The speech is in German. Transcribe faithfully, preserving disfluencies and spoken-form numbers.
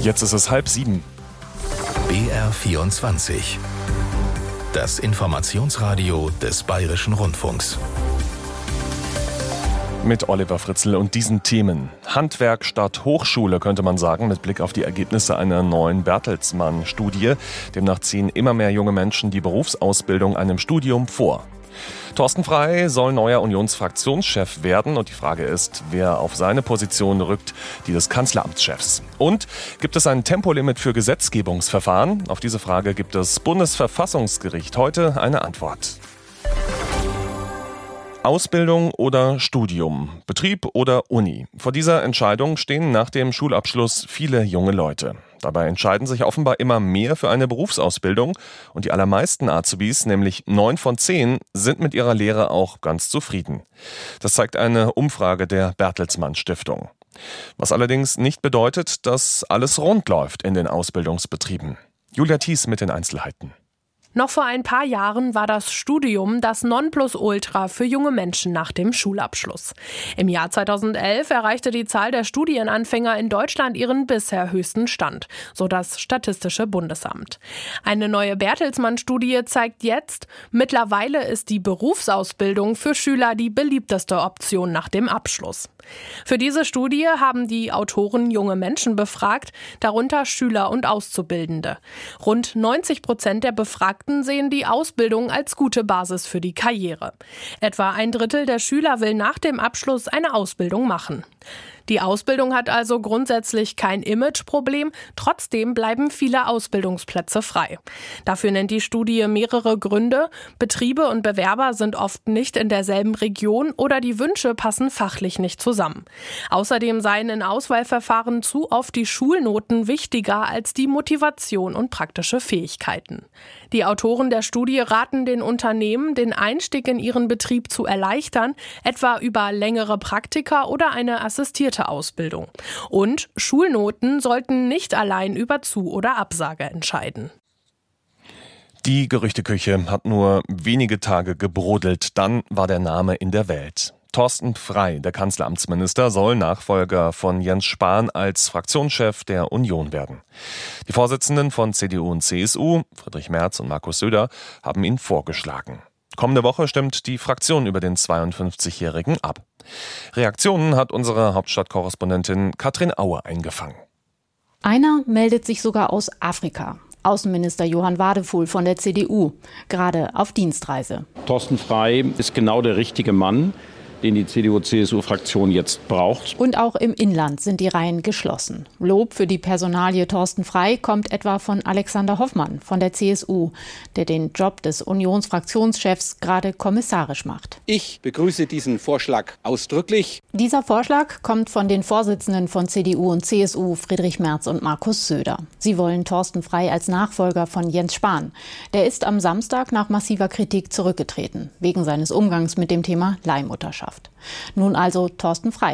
Jetzt ist es halb sieben. B R vierundzwanzig. Das Informationsradio des Bayerischen Rundfunks. Mit Oliver Fritzl und diesen Themen. Handwerk statt Hochschule, könnte man sagen, mit Blick auf die Ergebnisse einer neuen Bertelsmann-Studie. Demnach ziehen immer mehr junge Menschen die Berufsausbildung einem Studium vor. Thorsten Frey soll neuer Unionsfraktionschef werden und die Frage ist, wer auf seine Position rückt, die des Kanzleramtschefs. Und gibt es ein Tempolimit für Gesetzgebungsverfahren? Auf diese Frage gibt das Bundesverfassungsgericht heute eine Antwort. Ausbildung oder Studium, Betrieb oder Uni. Vor dieser Entscheidung stehen nach dem Schulabschluss viele junge Leute. Dabei entscheiden sich offenbar immer mehr für eine Berufsausbildung und die allermeisten Azubis, nämlich neun von zehn, sind mit ihrer Lehre auch ganz zufrieden. Das zeigt eine Umfrage der Bertelsmann Stiftung. Was allerdings nicht bedeutet, dass alles rund läuft in den Ausbildungsbetrieben. Julia Thies mit den Einzelheiten. Noch vor ein paar Jahren war das Studium das Nonplusultra für junge Menschen nach dem Schulabschluss. Im Jahr zweitausendelf erreichte die Zahl der Studienanfänger in Deutschland ihren bisher höchsten Stand, so das Statistische Bundesamt. Eine neue Bertelsmann-Studie zeigt jetzt, mittlerweile ist die Berufsausbildung für Schüler die beliebteste Option nach dem Abschluss. Für diese Studie haben die Autoren junge Menschen befragt, darunter Schüler und Auszubildende. Rund neunzig Prozent der Befragten sehen die Ausbildung als gute Basis für die Karriere. Etwa ein Drittel der Schüler will nach dem Abschluss eine Ausbildung machen. Die Ausbildung hat also grundsätzlich kein Imageproblem, trotzdem bleiben viele Ausbildungsplätze frei. Dafür nennt die Studie mehrere Gründe. Betriebe und Bewerber sind oft nicht in derselben Region oder die Wünsche passen fachlich nicht zusammen. Außerdem seien in Auswahlverfahren zu oft die Schulnoten wichtiger als die Motivation und praktische Fähigkeiten. Die Autoren der Studie raten den Unternehmen, den Einstieg in ihren Betrieb zu erleichtern, etwa über längere Praktika oder eine assistierte Ausbildung. Und Schulnoten sollten nicht allein über Zu- oder Absage entscheiden. Die Gerüchteküche hat nur wenige Tage gebrodelt, dann war der Name in der Welt. Thorsten Frey, der Kanzleramtsminister, soll Nachfolger von Jens Spahn als Fraktionschef der Union werden. Die Vorsitzenden von C D U und C S U, Friedrich Merz und Markus Söder, haben ihn vorgeschlagen. Kommende Woche stimmt die Fraktion über den zweiundfünfzigjährigen ab. Reaktionen hat unsere Hauptstadtkorrespondentin Katrin Aue eingefangen. Einer meldet sich sogar aus Afrika. Außenminister Johann Wadefuhl von der C D U, gerade auf Dienstreise. Thorsten Frey ist genau der richtige Mann, den die C D U-C S U-Fraktion jetzt braucht. Und auch im Inland sind die Reihen geschlossen. Lob für die Personalie Thorsten Frey kommt etwa von Alexander Hoffmann von der C S U, der den Job des Unionsfraktionschefs gerade kommissarisch macht. Ich begrüße diesen Vorschlag ausdrücklich. Dieser Vorschlag kommt von den Vorsitzenden von C D U und C S U, Friedrich Merz und Markus Söder. Sie wollen Thorsten Frey als Nachfolger von Jens Spahn. Der ist am Samstag nach massiver Kritik zurückgetreten, wegen seines Umgangs mit dem Thema Leihmutterschaft. Nun also Thorsten Frey